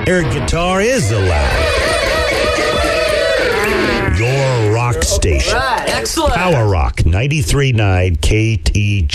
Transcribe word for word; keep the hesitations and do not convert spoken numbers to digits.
Air guitar is allowed. Your rock station. Right, excellent. Power Rock ninety-three point nine K T G.